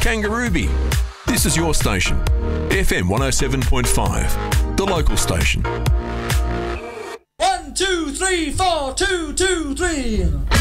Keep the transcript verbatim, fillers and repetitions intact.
Kangarooby. This is your station, F M one oh seven point five, the local station. One, two, three, four, two, two, three.